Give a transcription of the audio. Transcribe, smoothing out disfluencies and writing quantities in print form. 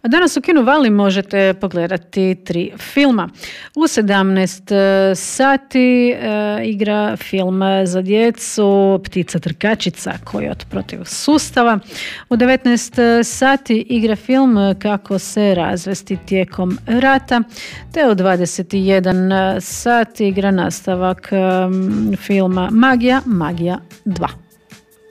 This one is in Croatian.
Danas u Kinu Vali možete pogledati 3 filma. U 17 sati igra film za djecu Ptica trkačica, Kojot protiv sustava. U 19 sati igra film Kako se razvesti tijekom rata, te u 21 sati igra nastavak filma Magija 2.